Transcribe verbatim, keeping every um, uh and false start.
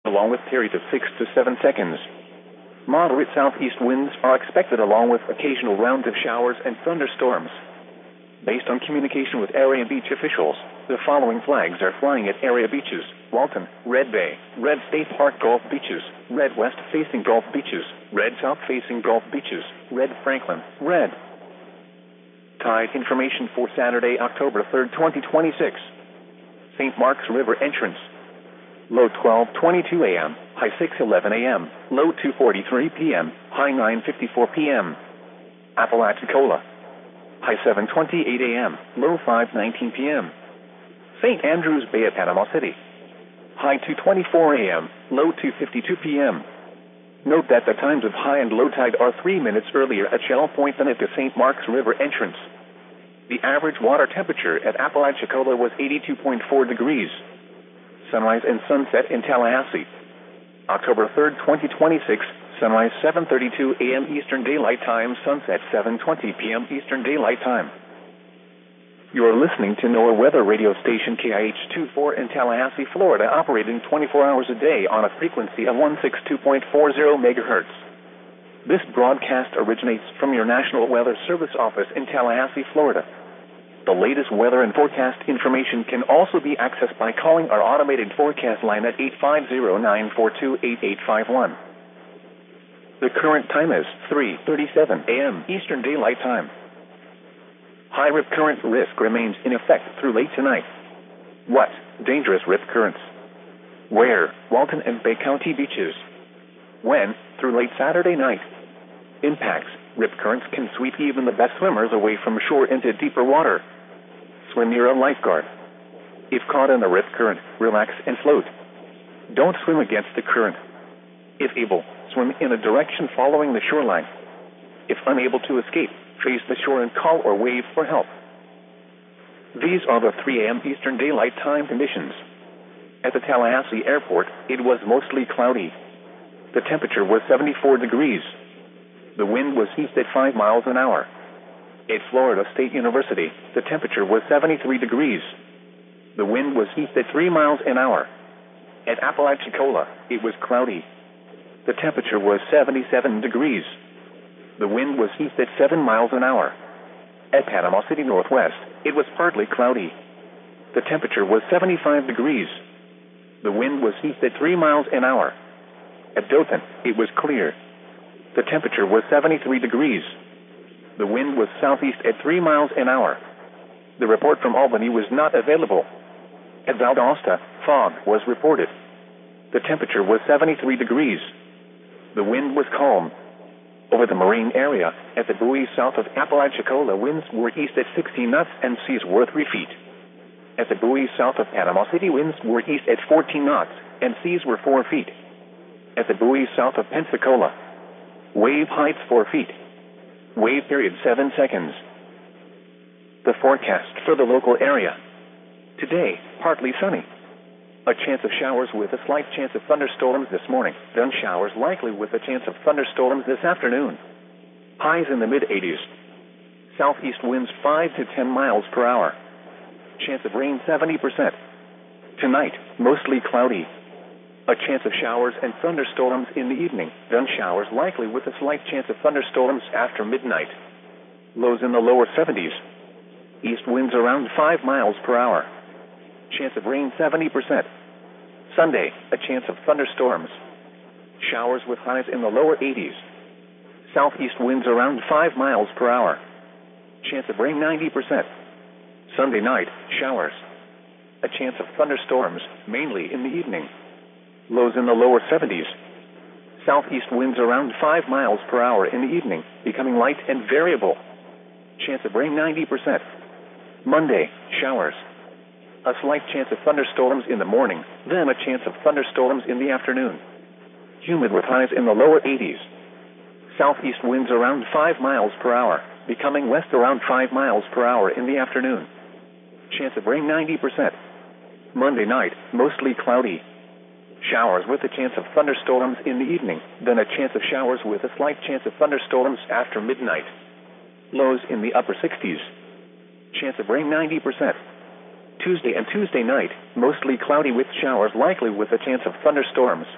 along with periods of six to seven seconds. Moderate southeast winds are expected along with occasional rounds of showers and thunderstorms. Based on communication with area beach officials, the following flags are flying at area beaches: Walton, Red Bay, Red State Park Gulf Beaches, Red West facing Gulf Beaches, Red South facing Gulf Beaches, Red Franklin, Red. Tide information for Saturday, October third, twenty twenty-six. Saint Mark's River entrance. Low twelve twenty-two a m, high six eleven a m, low two forty-three p m, high nine fifty-four p m Apalachicola. High seven twenty-eight a m, low five nineteen p m Saint Andrews Bay at Panama City. High two twenty-four a m, low two fifty-two p m Note that the times of high and low tide are three minutes earlier at Shell Point than at the Saint Mark's River entrance. The average water temperature at Apalachicola was eighty-two point four degrees. Sunrise and sunset in Tallahassee. October third, twenty twenty-six, sunrise seven thirty-two a m Eastern Daylight Time, sunset seven twenty p m Eastern Daylight Time. You are listening to NOAA weather radio station K I H twenty-four in Tallahassee, Florida, operating twenty-four hours a day on a frequency of one sixty-two point four zero megahertz. This broadcast originates from your National Weather Service office in Tallahassee, Florida. The latest weather and forecast information can also be accessed by calling our automated forecast line at eight five zero, nine four two, eight eight five one. The current time is three thirty-seven a m Eastern Daylight Time. High rip current risk remains in effect through late tonight. What? Dangerous rip currents. Where? Walton and Bay County beaches. When? Through late Saturday night. Impacts. Rip currents can sweep even the best swimmers away from shore into deeper water. Swim near a lifeguard. If caught in a rip current, relax and float. Don't swim against the current. If able, swim in a direction following the shoreline. If unable to escape, face the shore and call or wave for help. These are the three a m Eastern Daylight Time conditions. At the Tallahassee Airport, it was mostly cloudy. The temperature was seventy-four degrees. The wind was east at five miles an hour. At Florida State University, the temperature was seventy-three degrees. The wind was east at three miles an hour. At Apalachicola, it was cloudy. The temperature was seventy-seven degrees. The wind was east at seven miles an hour. At Panama City Northwest, it was partly cloudy. The temperature was seventy-five degrees. The wind was east at three miles an hour. At Dothan, it was clear. The temperature was seventy-three degrees. The wind was southeast at three miles an hour. The report from Albany was not available. At Valdosta, fog was reported. The temperature was seventy-three degrees. The wind was calm. Over the marine area, at the buoys south of Apalachicola, winds were east at sixteen knots and seas were three feet. At the buoys south of Panama City, winds were east at fourteen knots and seas were four feet. At the buoys south of Pensacola, wave heights four feet. Wave period seven seconds. The forecast for the local area. Today, partly sunny. A chance of showers with a slight chance of thunderstorms this morning. Then showers likely with a chance of thunderstorms this afternoon. Highs in the mid eighties. Southeast winds five to ten miles per hour. Chance of rain seventy percent. Tonight, mostly cloudy. A chance of showers and thunderstorms in the evening, then showers likely with a slight chance of thunderstorms after midnight. Lows in the lower seventies. East winds around five miles per hour. Chance of rain seventy percent. Sunday, a chance of thunderstorms. Showers with highs in the lower eighties. Southeast winds around five miles per hour. Chance of rain ninety percent. Sunday night, showers. A chance of thunderstorms, mainly in the evening. Lows in the lower seventies. Southeast winds around five miles per hour in the evening, becoming light and variable. Chance of rain ninety percent. Monday, showers. A slight chance of thunderstorms in the morning, then a chance of thunderstorms in the afternoon. Humid with highs in the lower eighties. Southeast winds around five miles per hour, becoming west around five miles per hour in the afternoon. Chance of rain ninety percent. Monday night, mostly cloudy. Showers with a chance of thunderstorms in the evening, then a chance of showers with a slight chance of thunderstorms after midnight. Lows in the upper sixties. Chance of rain ninety percent. Tuesday and Tuesday night, mostly cloudy with showers likely with a chance of thunderstorms.